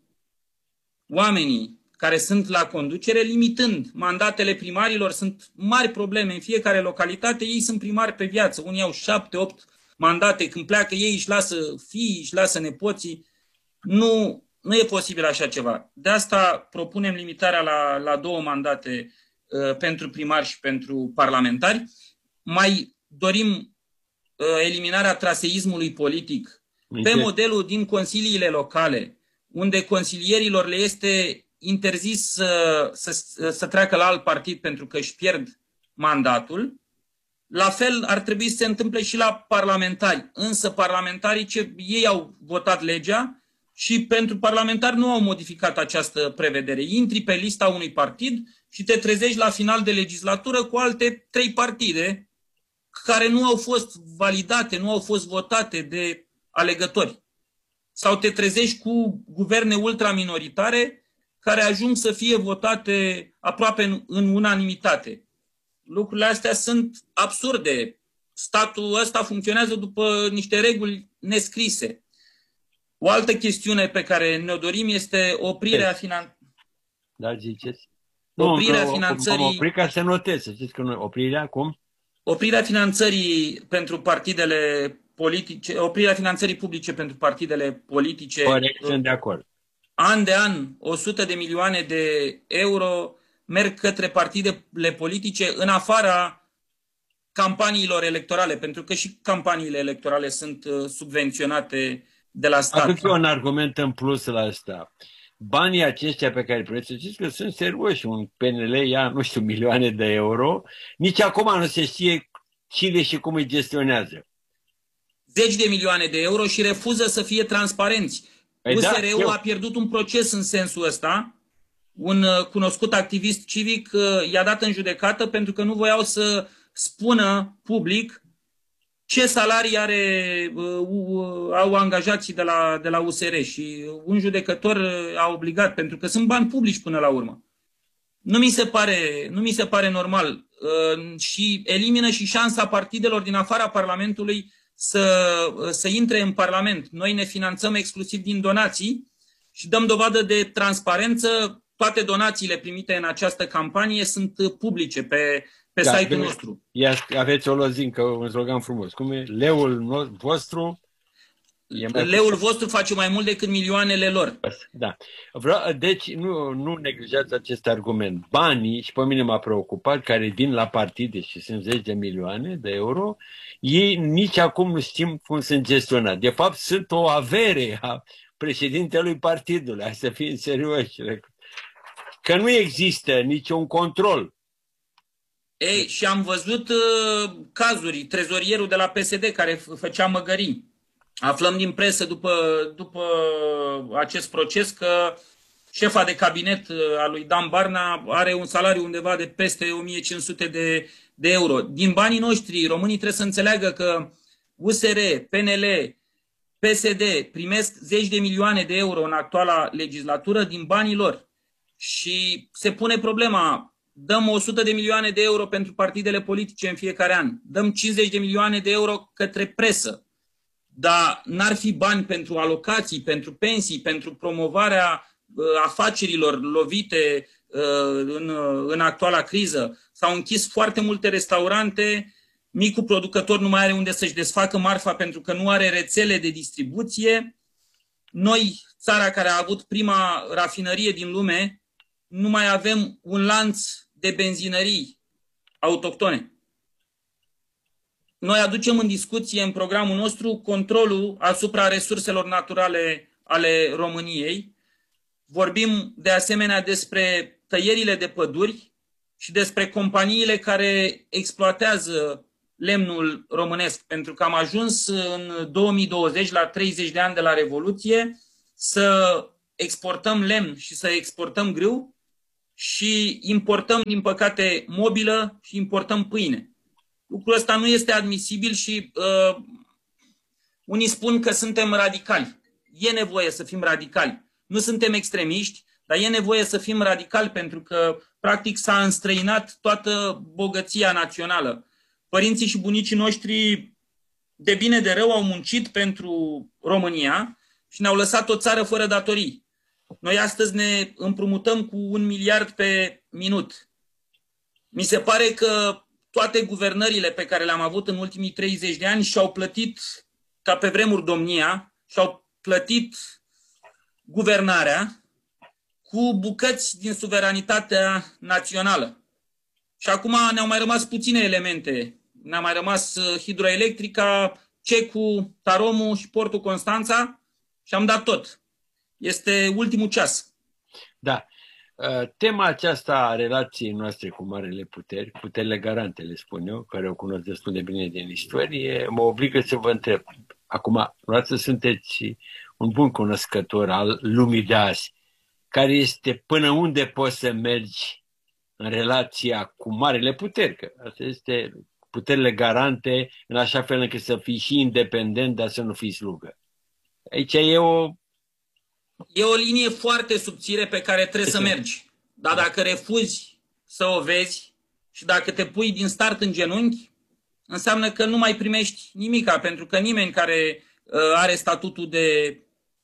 oamenii care sunt la conducere, limitând mandatele primarilor. Sunt mari probleme în fiecare localitate. Ei sunt primari pe viață. Unii au șapte, opt mandate. Când pleacă ei își lasă fiii, își lasă nepoții. Nu... Nu e posibil așa ceva. De asta propunem limitarea la, la două mandate uh, pentru primari și pentru parlamentari. Mai dorim uh, eliminarea traseismului politic pe modelul din consiliile locale, unde consilierilor le este interzis să, să, să treacă la alt partid pentru că își pierd mandatul. La fel ar trebui să se întâmple și la parlamentari. Însă parlamentarii, ce, ei au votat legea, și pentru parlamentari nu au modificat această prevedere. Intri pe lista unui partid și te trezești la final de legislatură cu alte trei partide care nu au fost validate, nu au fost votate de alegători. Sau te trezești cu guverne ultraminoritare care ajung să fie votate aproape în, în unanimitate. Lucrurile astea sunt absurde. Statul ăsta funcționează după niște reguli nescrise. O altă chestiune pe care ne-o dorim este oprirea finanțării. Da, ziceți. Oprirea nu, finanțării. Opri ca să notez, să știți că nu, oprirea, cum? Oprirea finanțării pentru partidele politice, oprirea finanțării publice pentru partidele politice. Corect, sunt de acord. An de an, o sută de milioane de euro merg către partidele politice în afara campaniilor electorale, pentru că și campaniile electorale sunt subvenționate de la stat. Aduc eu un argument în plus la asta. Banii aceștia pe care îi primeți, să știți că sunt serioși. Un P N L ia, nu știu, milioane de euro. Nici acum nu se știe cine și cum îi gestionează. Zeci de milioane de euro și refuză să fie transparenți. Păi U S R-ul da, a pierdut un proces în sensul ăsta. Un cunoscut activist civic i-a dat în judecată pentru că nu voiau să spună public ce salarii are, uh, au angajații de la, de la U S R și un judecător a obligat, pentru că sunt bani publici până la urmă. Nu mi se pare, nu mi se pare normal uh, și elimină și șansa partidelor din afara Parlamentului să, uh, să intre în Parlament. Noi ne finanțăm exclusiv din donații și dăm dovadă de transparență. Toate donațiile primite în această campanie sunt publice pe pe da, site-ul nostru. Ia, aveți o lozincă, un slogan frumos. Cum e? Leul vostru... E mai Leul puțin. vostru face mai mult decât milioanele lor. Da. Vreau, deci nu, nu neglijați acest argument. Banii, și pe mine m-a preocupat, care vin la partide și sunt zeci de milioane de euro, ei nici acum nu știm cum sunt gestionați. De fapt, sunt o avere a președintelui partidului. Hai să fim serioși. Că nu există niciun control. Ei, și am văzut uh, cazuri, trezorierul de la P S D care făcea măgării. Aflăm din presă după, după acest proces că șefa de cabinet a lui Dan Barna are un salariu undeva de peste o mie cinci sute de, de euro. Din banii noștri, românii trebuie să înțeleagă că U S R, P N L, P S D primesc zeci de milioane de euro în actuala legislatură din banii lor. Și se pune problema... Dăm o sută de milioane de euro pentru partidele politice în fiecare an. Dăm cincizeci de milioane de euro către presă. Dar n-ar fi bani pentru alocații, pentru pensii, pentru promovarea uh, afacerilor lovite uh, în, uh, în actuala criză. S-au închis foarte multe restaurante, micul producător nu mai are unde să-și desfacă marfa pentru că nu are rețele de distribuție. Noi, țara care a avut prima rafinărie din lume, nu mai avem un lanț de benzinării autohtone. Noi aducem în discuție în programul nostru controlul asupra resurselor naturale ale României. Vorbim de asemenea despre tăierile de păduri și despre companiile care exploatează lemnul românesc, pentru că am ajuns în două mii douăzeci, la treizeci de ani de la Revoluție, să exportăm lemn și să exportăm grâu și importăm, din păcate, mobilă și importăm pâine. Lucrul ăsta nu este admisibil și uh, unii spun că suntem radicali. E nevoie să fim radicali. Nu suntem extremiști, dar e nevoie să fim radicali pentru că, practic, s-a înstrăinat toată bogăția națională. Părinții și bunicii noștri, de bine de rău, au muncit pentru România și ne-au lăsat o țară fără datorii. Noi astăzi ne împrumutăm cu un miliard pe minut. Mi se pare că toate guvernările pe care le-am avut în ultimii treizeci de ani și-au plătit, ca pe vremuri domnia, și-au plătit guvernarea cu bucăți din suveranitatea națională. Și acum ne-au mai rămas puține elemente. Ne-a mai rămas hidroelectrica, Cecu, Taromul și Portul Constanța și am dat tot. Este ultimul ceas. Da. Tema aceasta a relației noastre cu marele puteri, puterile garante, le spun eu, care o cunosc destul de bine din istorie, mă obligă să vă întreb. Acum, vreați sunteți un bun cunoscător al lumii de azi. Care este, până unde poți să mergi în relația cu marele puteri? Că asta este puterile garante, în așa fel încât să fii și independent, dar să nu fii slugă. Aici e o... E o linie foarte subțire pe care trebuie să mergi. Dar dacă refuzi să o vezi și dacă te pui din start în genunchi, înseamnă că nu mai primești nimica, pentru că nimeni care uh, are statutul de,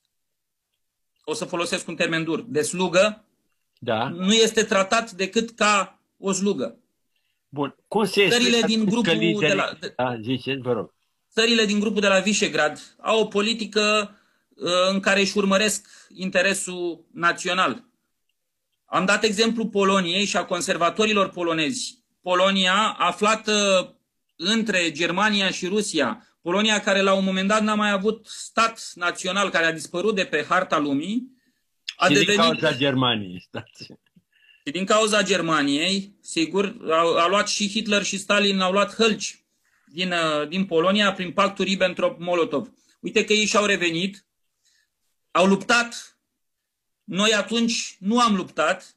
o să folosesc un termen dur, de slugă, da, nu este tratat decât ca o slugă. Bun. Cum se țările din grupul lideri... de la, de, da, ziceți, vă rog. Țările din grupul de la Visegrad au o politică uh, în care își urmăresc interesul național. Am dat exemplu Poloniei și a conservatorilor polonezi. Polonia, aflată între Germania și Rusia, Polonia care la un moment dat n-a mai avut stat național, care a dispărut de pe harta lumii, a și devenit... din cauza Germaniei. Stați. Și din cauza Germaniei, sigur, a, a luat și Hitler și Stalin, au luat hălci din, din Polonia prin pactul Ribbentrop-Molotov. Uite că ei și-au revenit, au luptat. Noi atunci nu am luptat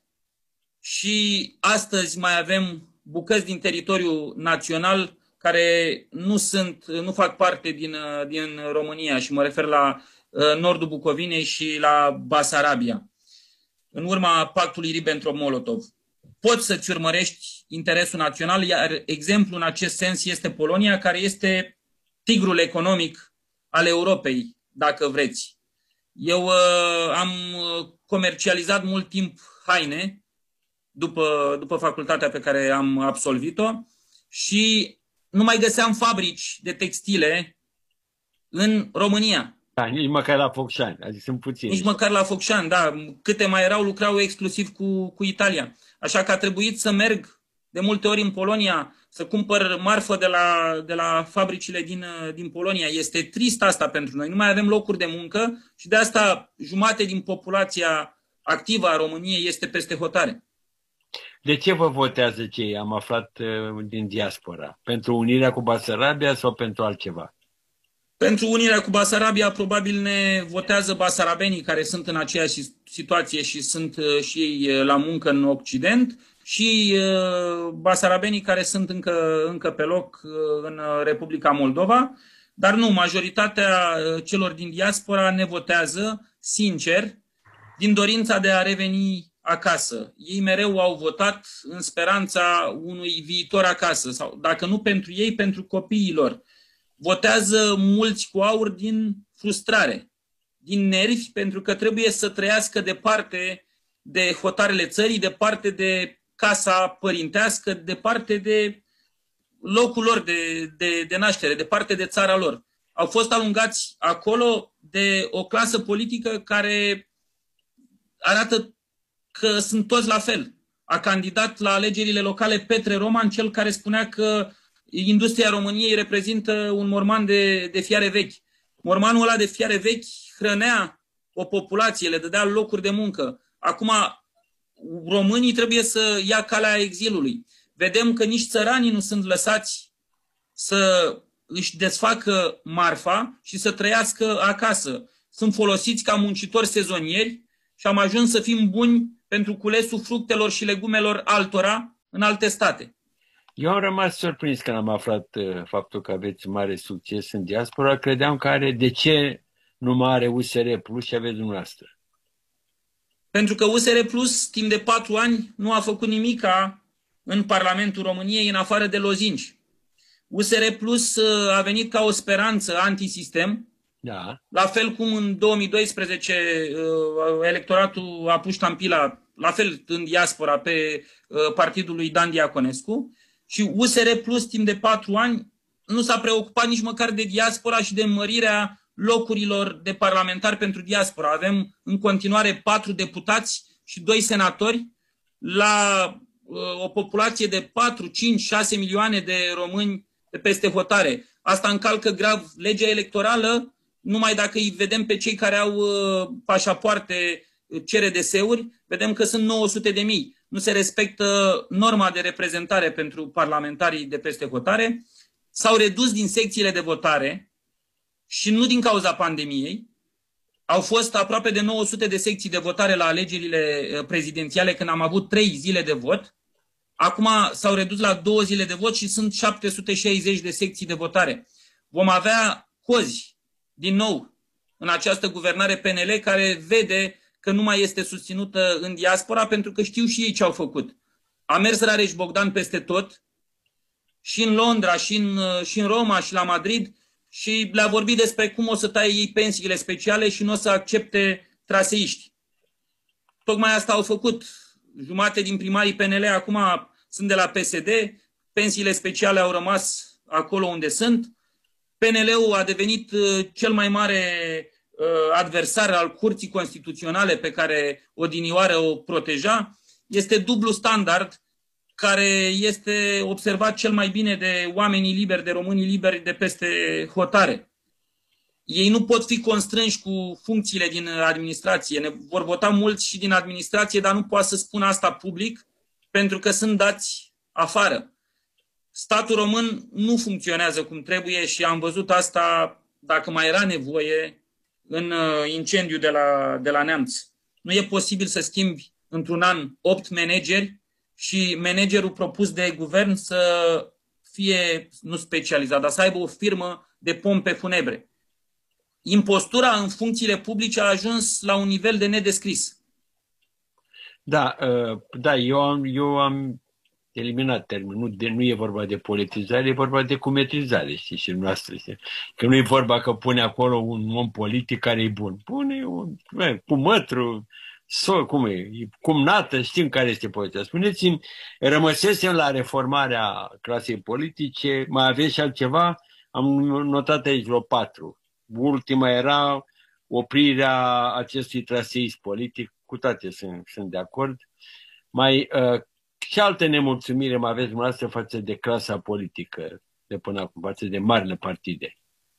și astăzi mai avem bucăți din teritoriul național care nu sunt, nu fac parte din, din România și mă refer la nordul Bucovinei și la Basarabia. În urma pactului Ribbentrop-Molotov. Poți să-ți urmărești interesul național, iar exemplu în acest sens este Polonia, care este tigrul economic al Europei, dacă vreți. Eu uh, am comercializat mult timp haine după, după facultatea pe care am absolvit-o și nu mai găseam fabrici de textile în România. Da, nici măcar la Focșani, adică sunt puțini. Nici măcar la Focșani, da. Câte mai erau, lucrau exclusiv cu, cu Italia. Așa că a trebuit să merg de multe ori în Polonia, să cumpăr marfă de la, de la fabricile din, din Polonia. Este trist asta pentru noi. Nu mai avem locuri de muncă și de asta jumate din populația activă a României este peste hotare. De ce vă votează cei, am aflat, din diaspora? Pentru unirea cu Basarabia sau pentru altceva? Pentru unirea cu Basarabia probabil ne votează basarabenii care sunt în aceeași situație și sunt și ei la muncă în Occident și basarabenii care sunt încă, încă pe loc în Republica Moldova. Dar nu, majoritatea celor din diaspora ne votează sincer din dorința de a reveni acasă. Ei mereu au votat în speranța unui viitor acasă sau dacă nu pentru ei, pentru copiii lor. Votează mulți cu aur din frustrare, din nervi, pentru că trebuie să trăiască departe de hotarele țării, departe de casa părintească, departe de locul lor de, de, de naștere, departe de țara lor. Au fost alungați acolo de o clasă politică care arată că sunt toți la fel. A candidat la alegerile locale Petre Roman, cel care spunea că industria României reprezintă un morman de, de fiare vechi. Mormanul ăla de fiare vechi hrănea o populație, le dădea locuri de muncă. Acum românii trebuie să ia calea exilului. Vedem că nici țăranii nu sunt lăsați să își desfacă marfa și să trăiască acasă. Sunt folosiți ca muncitori sezonieri și am ajuns să fim buni pentru culesul fructelor și legumelor altora în alte state. Eu am rămas surprins când am aflat uh, faptul că aveți mare succes în diaspora. Credeam că are, de ce nu mai are U S R Plus și aveți dumneavoastră? Pentru că U S R Plus, timp de patru ani, nu a făcut nimica în Parlamentul României, în afară de lozinci. U S R Plus uh, a venit ca o speranță antisistem. Da. La fel cum în două mii doisprezece uh, electoratul a pus ștampila, la fel în diaspora, pe uh, partidul lui Dan Diaconescu. Și U S R Plus, timp de patru ani, nu s-a preocupat nici măcar de diaspora și de mărirea locurilor de parlamentari pentru diaspora. Avem în continuare patru deputați și doi senatori la uh, o populație de patru, cinci, șase milioane de români de peste hotare. Asta încalcă grav legea electorală, numai dacă îi vedem pe cei care au uh, pașapoarte, C R D S-uri, vedem că sunt nouă sute de mii. Nu se respectă norma de reprezentare pentru parlamentarii de peste hotare. S-au redus din secțiile de votare și nu din cauza pandemiei. Au fost aproape de nouă sute de secții de votare la alegerile prezidențiale, când am avut trei zile de vot. Acum s-au redus la două zile de vot și sunt șapte sute șaizeci de secții de votare. Vom avea cozi, din nou, în această guvernare P N L, care vede că nu mai este susținută în diaspora, pentru că știu și ei ce au făcut. A mers Rareș Bogdan peste tot, și în Londra, și în, și în Roma, și la Madrid, și le-a vorbit despre cum o să taie ei pensiile speciale și nu o să accepte traseiști. Tocmai asta au făcut. Jumate din primarii P N L acum sunt de la P S D, pensiile speciale au rămas acolo unde sunt. P N L-ul a devenit cel mai mare adversar al Curții Constituționale, pe care odinioară o proteja. Este dublu standard, care este observat cel mai bine de oamenii liberi, de românii liberi de peste hotare. Ei nu pot fi constrânși cu funcțiile din administrație. Ne vor vota mulți și din administrație, dar nu poate să spună asta public, pentru că sunt dați afară. Statul român nu funcționează cum trebuie și am văzut asta, dacă mai era nevoie, în incendiu de la, de la Neamț. Nu e posibil să schimbi într-un an opt manageri și managerul propus de guvern să fie, nu specializat, dar să aibă o firmă de pompe funebre. Impostura în funcțiile publice a ajuns la un nivel de nedescris. Da, da, eu am, eu am eliminat termenul. Nu, de, nu e vorba de politizare, e vorba de cumetrizare, știi, și noastră. Știi? Că nu e vorba că pune acolo un om politic care e bun. Pune un cu mătru, so, cum e, cum nată, știm care este poziția. Spuneți-mi, rămăsesem la reformarea clasei politice, mai aveți și altceva? Am notat aici vreo patru. Ultima era oprirea acestui traseism politic, cu toate sunt, sunt de acord. Mai, uh, ce alte nemulțumire mai aveți dumneavoastră față de clasa politică de până acum, față de marile partide?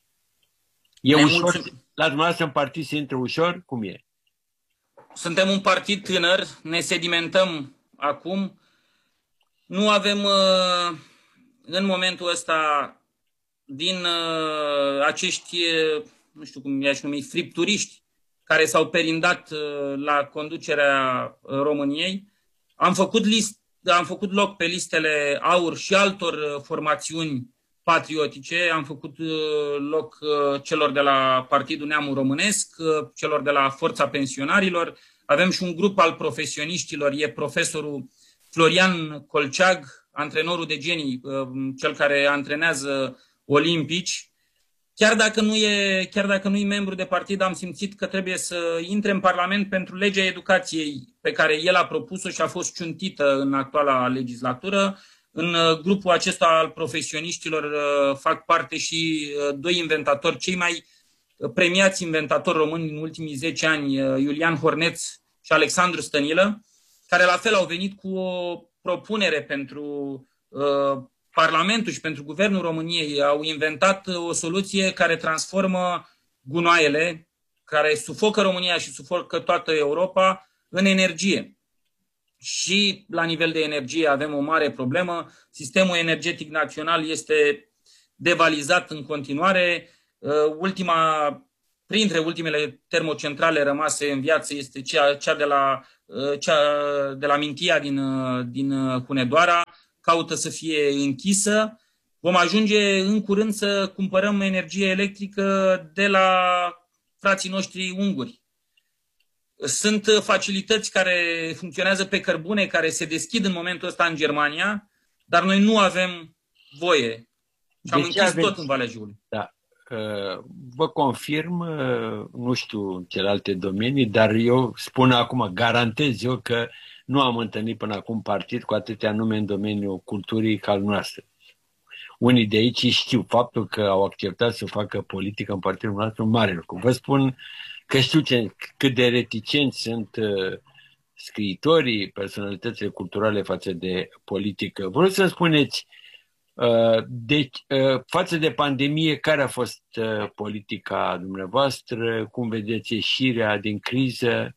E ușor, la dumneavoastră în partid se intră ușor? Cum e? Suntem un partid tânăr, ne sedimentăm acum. Nu avem uh, în momentul ăsta din uh, acești, uh, nu știu cum i-aș numi, fripturiști care s-au perindat uh, la conducerea uh, României. Am făcut, list, am făcut loc pe listele AUR și altor uh, formațiuni patriotice. Am făcut uh, loc uh, celor de la Partidul Neamul Românesc, uh, celor de la Forța Pensionarilor. Avem și un grup al profesioniștilor, e profesorul Florian Colceag, antrenorul de genii, uh, cel care antrenează olimpici. Chiar dacă nu e, chiar dacă nu e membru de partid, am simțit că trebuie să intre în Parlament pentru legea educației pe care el a propus-o și a fost ciuntită în actuala legislatură. În grupul acesta al profesioniștilor fac parte și doi inventatori, cei mai premiați inventatori români în ultimii zece ani, Iulian Horneț și Alexandru Stănilă. care la fel au venit cu o propunere pentru uh, Parlamentul și pentru Guvernul României. Au inventat o soluție care transformă gunoaiele, care sufocă România și sufocă toată Europa, în energie. Și la nivel de energie avem o mare problemă. Sistemul energetic național este devalizat în continuare. Ultima, printre ultimele termocentrale rămase în viață este cea, cea, de, la, cea de la Mintia din, din Hunedoara. Caută să fie închisă. Vom ajunge în curând să cumpărăm energie electrică de la frații noștri unguri. Sunt facilități care funcționează pe cărbune, care se deschid în momentul ăsta în Germania, dar noi nu avem voie. Și am închis aveți... tot în Valea Jiului. Da. Vă confirm, nu știu celelalte domenii, dar eu spun acum, garantez eu că nu am întâlnit până acum partid cu atâtea nume în domeniul culturii ca al noastră. Unii de aici știu faptul că au acceptat să facă politică în partidul nostru, un mare lucru. Vă spun că știu ce, cât de reticenți sunt uh, scriitorii, personalitățile culturale față de politică. Vreau să spuneți, uh, deci, uh, față de pandemie, care a fost uh, politica dumneavoastră? Cum vedeți ieșirea din criză?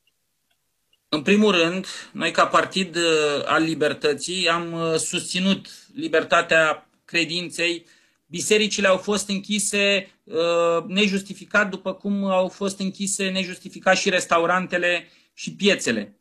În primul rând, noi ca Partid al Libertății am susținut libertatea credinței. Bisericile au fost închise uh, nejustificat, după cum au fost închise nejustificat și restaurantele și piețele.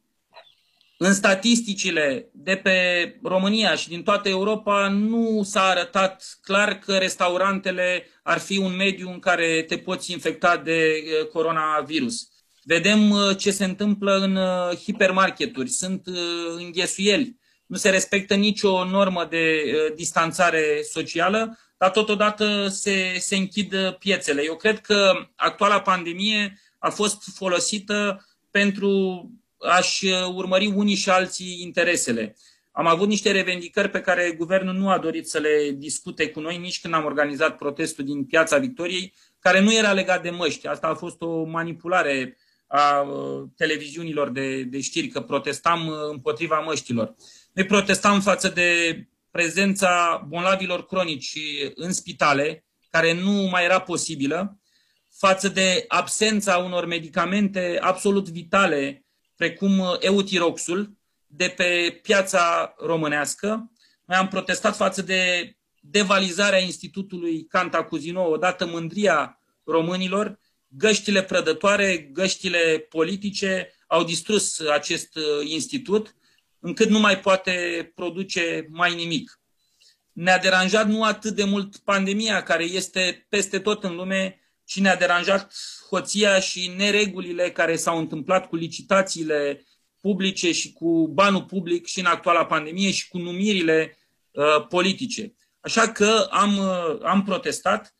În statisticile de pe România și din toată Europa nu s-a arătat clar că restaurantele ar fi un mediu în care te poți infecta de uh, coronavirus. Vedem uh, ce se întâmplă în uh, hipermarketuri, sunt uh, înghesuieli, nu se respectă nicio normă de uh, distanțare socială, dar totodată se, se închid piețele. Eu cred că actuala pandemie a fost folosită pentru a-și urmări unii și alții interesele. Am avut niște revendicări pe care guvernul nu a dorit să le discute cu noi nici când am organizat protestul din Piața Victoriei, care nu era legat de măști. Asta a fost o manipulare a televiziunilor de, de știri, că protestam împotriva măștilor. Noi protestam față de prezența bolnavilor cronici în spitale, care nu mai era posibilă, față de absența unor medicamente absolut vitale, precum Eutiroxul, de pe piața românească. Noi am protestat față de devalizarea Institutului Cantacuzino, odată mândria românilor. Găștile prădătoare, găștile politice au distrus acest institut, încât nu mai poate produce mai nimic. Ne-a deranjat nu atât de mult pandemia, care este peste tot în lume, ci ne-a deranjat hoția și neregulile care s-au întâmplat cu licitațiile publice și cu banul public și în actuala pandemie și cu numirile uh, politice. Așa că am, uh, am protestat.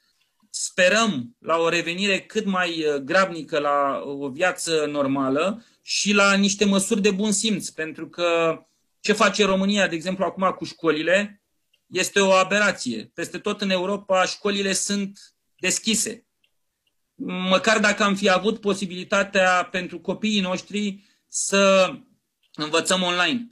Sperăm la o revenire cât mai grabnică la o viață normală și la niște măsuri de bun simț, pentru că ce face România, de exemplu, acum cu școlile, este o aberație. Peste tot în Europa școlile sunt deschise. Măcar dacă am fi avut posibilitatea pentru copiii noștri să învățăm online.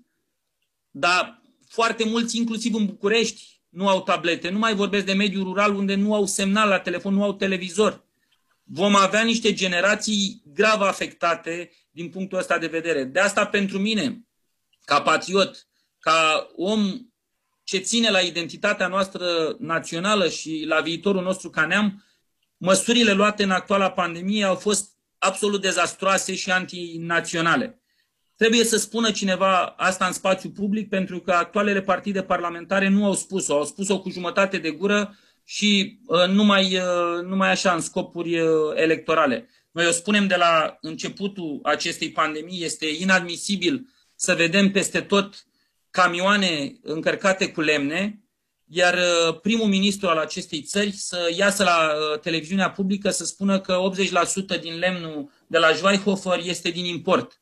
Dar foarte mulți, inclusiv în București, nu au tablete. Nu mai vorbesc de mediul rural unde nu au semnal la telefon, nu au televizor. Vom avea niște generații grav afectate din punctul ăsta de vedere. De asta, pentru mine, ca patriot, ca om ce ține la identitatea noastră națională și la viitorul nostru ca neam, măsurile luate în actuala pandemie au fost absolut dezastroase și antinaționale. Trebuie să spună cineva asta în spațiu public, pentru că actualele partide parlamentare nu au spus-o. Au spus-o cu jumătate de gură și uh, numai, uh, numai așa, în scopuri uh, electorale. Noi o spunem de la începutul acestei pandemii, este inadmisibil să vedem peste tot camioane încărcate cu lemne, iar uh, primul ministru al acestei țări să iasă la uh, televiziunea publică să spună că optzeci la sută din lemnul de la Schweihofer este din import.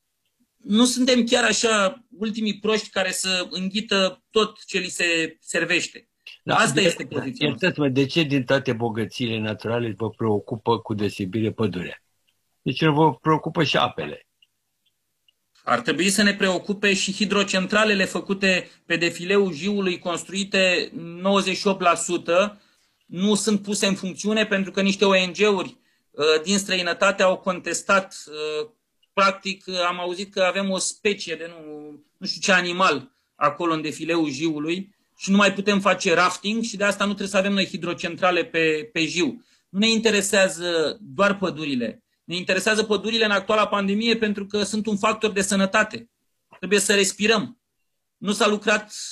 Nu suntem chiar așa ultimii proști care să înghită tot ce li se servește. Da, asta de, este poziția. Iertați-mă, de ce din toate bogățiile naturale vă preocupă cu deosebire pădurea? De ce vă preocupă și apele? Ar trebui să ne preocupe și hidrocentralele făcute pe defileul Jiului, construite nouăzeci și opt la sută, nu sunt puse în funcțiune pentru că niște O N G-uri din străinătate au contestat. Practic am auzit că avem o specie de nu, nu știu ce animal acolo în defileul Jiului și nu mai putem face rafting și de asta nu trebuie să avem noi hidrocentrale pe, pe Jiu. Nu ne interesează doar pădurile. Ne interesează pădurile în actuala pandemie pentru că sunt un factor de sănătate. Trebuie să respirăm. Nu s-a lucrat